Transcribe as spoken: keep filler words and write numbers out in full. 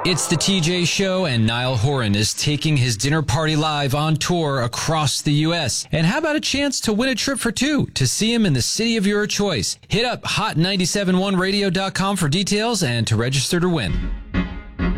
It's the T J Show, and Niall Horan is taking his dinner party live on tour across the U S. And how about a chance to win a trip for two to see him in the city of your choice? Hit up hot nine seven one radio dot com for details and to register to win.